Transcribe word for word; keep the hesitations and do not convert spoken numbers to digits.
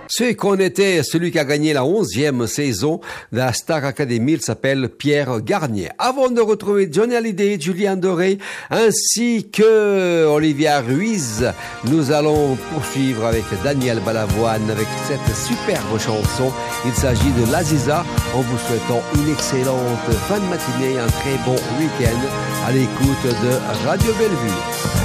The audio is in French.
Ce qu'on était, celui qui a gagné la onzième saison de la Star Academy, il s'appelle Pierre Garnier. Avant de retrouver Johnny Hallyday, Julien Doré, ainsi que Olivia Ruiz, nous allons poursuivre avec Daniel Balavoine avec cette superbe chanson. Il s'agit de l'Aziza, en vous souhaitant une excellente fin de matinée, un très bon week-end à l'écoute de Radio Bellevue.